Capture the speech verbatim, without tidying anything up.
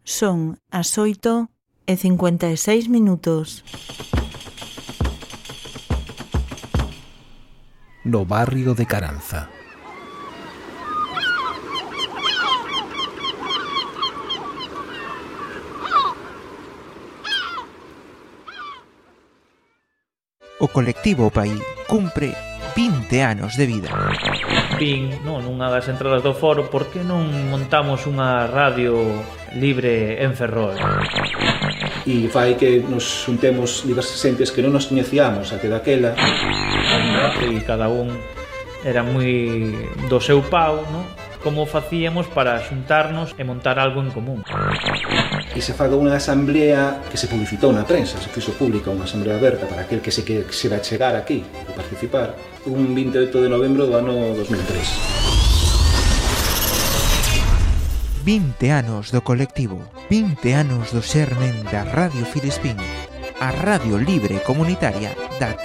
Son as oito e cincuenta e seis minutos. No barrio de Caranza. O colectivo Pai cumpre vinte anos de vida. Vin, non, nunha das entradas do foro, por que non montamos unha radio libre en Ferrol? E fai que nos xuntemos diversas xentes que non nos coñecíamos até daquela. E cada un era moi do seu pau, non? Como facíamos para xuntarnos e montar algo en común. E se faga unha asamblea que se publicitou na prensa, se fixo pública unha asamblea aberta para aquel que se que se vai chegar aquí e participar, un vinte e oito de novembro do ano dos mil tres. vinte anos do colectivo, vinte anos do xermen da Radio Filispín, a radio libre comunitaria da